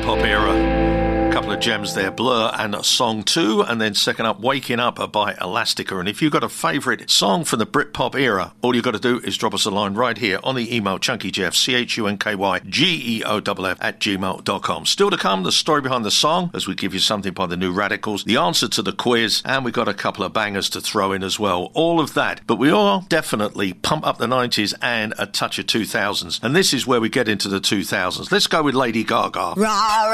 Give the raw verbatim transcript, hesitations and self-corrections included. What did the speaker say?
Britpop era. A couple of gems there, Blur and Song two, and then second up, Waking Up by Elastica. And if you've got a favourite song from the Britpop era, all you've got to do is drop us a line right here on the email chunkyjeff, C H U N K Y G E O F F at gmail dot com. Still to come, the story behind the song, as we give you something by the New Radicals, the answer to the quiz, and we've got a couple of bangers to throw in as well. All of that. But we all definitely pump up the nineties and a touch of two thousands. And this is where we get into the two thousands. Let's go with Lady Gaga. Rah,